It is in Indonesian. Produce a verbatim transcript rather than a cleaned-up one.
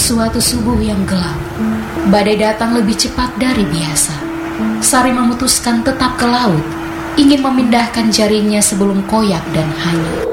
Suatu subuh yang gelap, badai datang lebih cepat dari biasa. Sari memutuskan tetap ke laut, ingin memindahkan jaringnya sebelum koyak dan hanyut.